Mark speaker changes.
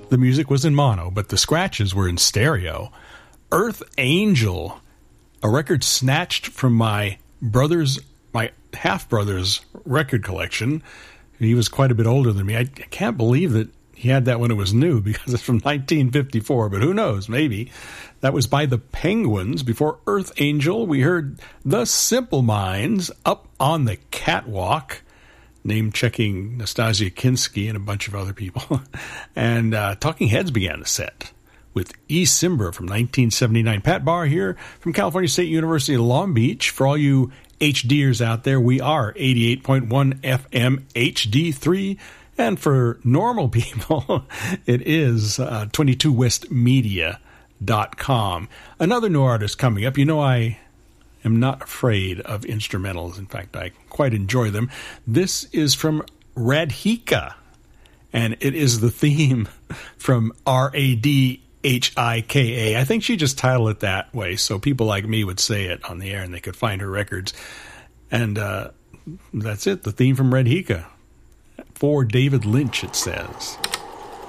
Speaker 1: the music was in mono, but the scratches were in stereo. Earth Angel, a record snatched from my half-brother's record collection. He was quite a bit older than me. I can't believe that he had that when it was new, because it's from 1954, but who knows, maybe. That was by the Penguins. Before Earth Angel, we heard The Simple Minds, Up on the Catwalk, name-checking Nastasia Kinski and a bunch of other people. And Talking Heads began the set with E. Simbra from 1979. Pat Barr here from California State University in Long Beach. For all you HDers out there, we are 88.1 FM HD3. And for normal people, it is 22westmedia.com. Another new artist coming up. You know, I am not afraid of instrumentals. In fact, I quite enjoy them. This is from Radhika, and it is the theme from Radhika. I think she just titled it that way so people like me would say it on the air and they could find her records. And that's it, the theme from Radhika. For David Lynch, it says.